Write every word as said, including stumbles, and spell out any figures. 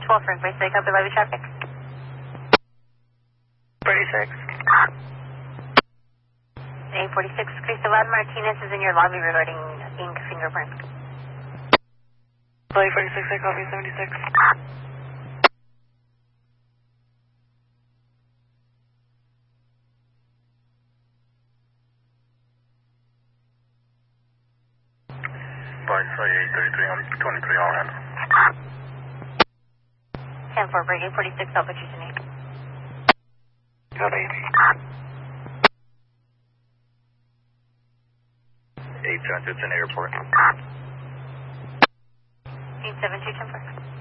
twelve for Embrace Lake, copy levy traffic. forty-six. eight forty-six, Cristobal Martinez is in your lobby regarding ink fingerprint. Levy forty-six, I copy seventy-six. Flight eight thirty-three on twenty-three, all handle. ten four, break eight forty-six, Alpha Houston eight. Copy. eight transits in airport. eight seven two, ten four.